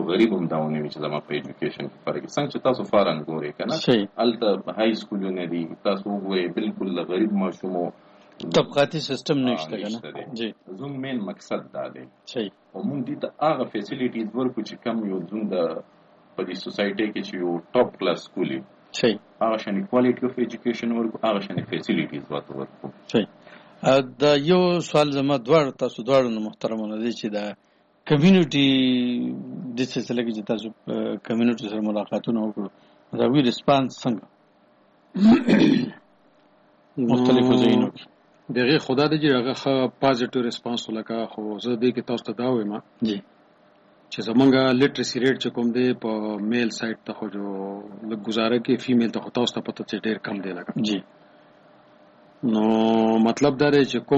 غریب هم دا ونه وي چې زما په ایجوکیشن کې فرق وي. څنګه چې تاسو فارن ګورئ که نه هلته های سکولونه دي تاسو وګورئ بالکل د غریب ماشومو طبقاتي سیستم نشته که نه. زموږ مین مقصد دا دی او موږ دې ته هغه فیسیلیټیز ورکړو چې کم یو زموږ د په دې سوسایټۍ کې چې یو ټاپ کلاس سکول وي هغه شانې کوالټي اف ایجوکیشن ورکړو هغه شانې فیسیلیټیز ورته ورکړو. دا یو سوال زما تاسو دواړو نه محترمانه دی چې د کمیونټي د سلسله کې چې تاسو کمیونټي سره ملاقاتونه وکړو دا وی ریسپانس څنګه مختلفو ځایونو کې دغه خدا دې هغه پازیټیو ریسپانس ولکه خو زه دې کې تاسو ته دا وایم چې زمونږه لیټریسي ریټ چې کوم دی په میل سایت ته خو جو لږ گزاره کې فیمیل ته خو تاسو ته پته چې ډېر کم دی لکه نو مطلب دا دی چې